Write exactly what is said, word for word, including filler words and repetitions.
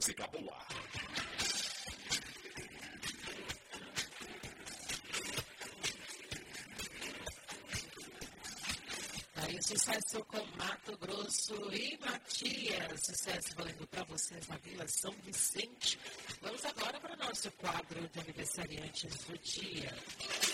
música boa. Aí, sucesso com Mato Grosso e Matias. Sucesso valendo para vocês na Vila São Vicente. Vamos agora para o nosso quadro de aniversariantes do dia.